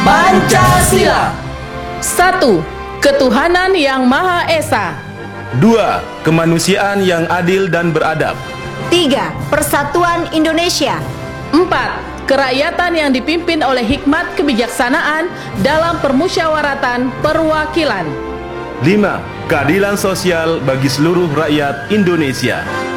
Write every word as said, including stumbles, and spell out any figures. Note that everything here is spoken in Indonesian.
Pancasila. Satu, ketuhanan yang Maha Esa. Dua, kemanusiaan yang adil dan beradab. Tiga, persatuan Indonesia. Empat, kerakyatan yang dipimpin oleh hikmat kebijaksanaan dalam permusyawaratan perwakilan. Lima, keadilan sosial bagi seluruh rakyat Indonesia.